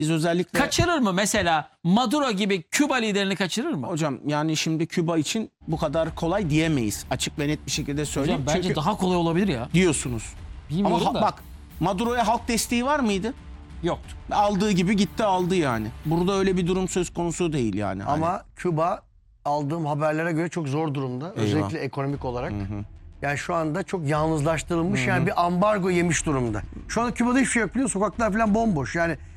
Biz özellikle... Kaçırır mı mesela Maduro gibi Küba liderini kaçırır mı? Hocam yani şimdi Küba için bu kadar kolay diyemeyiz. Açık ve net bir şekilde söyleyeyim. Hocam bence Çünkü daha kolay olabilir ya. diyorsunuz. Bilmiyorum Ama da. bak, Maduro'ya halk desteği var mıydı? Yoktu. Aldığı gibi gitti aldı yani. Burada öyle bir durum söz konusu değil yani. Ama Küba aldığım haberlere göre çok zor durumda. Özellikle ekonomik olarak. Yani şu anda çok yalnızlaştırılmış, yani bir ambargo yemiş durumda. Şu anda Küba'da hiçbir şey yok, biliyor musun? Sokaklar falan bomboş. Yani